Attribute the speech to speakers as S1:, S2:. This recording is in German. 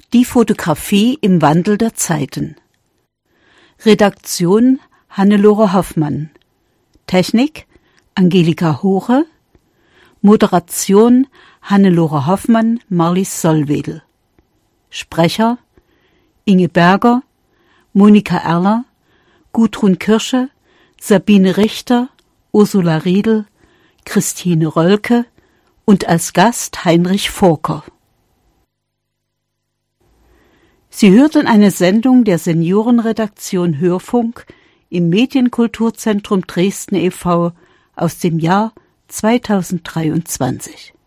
S1: Die Fotografie im Wandel der Zeiten. Redaktion Hannelore Hoffmann. Technik Angelika Hoche. Moderation Hannelore Hoffmann, Marlies Sollwedel. Sprecher Inge Berger, Monika Erler, Gudrun Kirsche, Sabine Richter, Ursula Riedel, Christine Rölke und als Gast Heinrich Forker. Sie hörten eine Sendung der Seniorenredaktion Hörfunk im Medienkulturzentrum Dresden e.V. aus dem Jahr 2023.